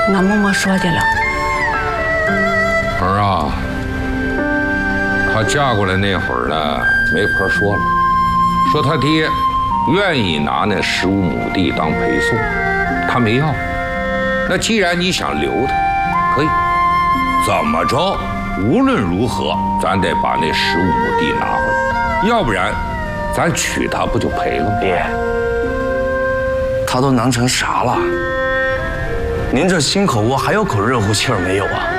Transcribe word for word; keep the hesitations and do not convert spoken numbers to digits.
俺嬷嬷说的了。 儿啊，她嫁过来那会儿呢，媒婆说了，说她爹愿意拿那十五亩地当陪送，她没要。那既然你想留她，可以，怎么着，无论如何，咱得把那十五亩地拿回来，要不然，咱娶她不就赔了吗？ 爹，他都囊成啥了？您这心口窝还有口热乎气儿没有啊？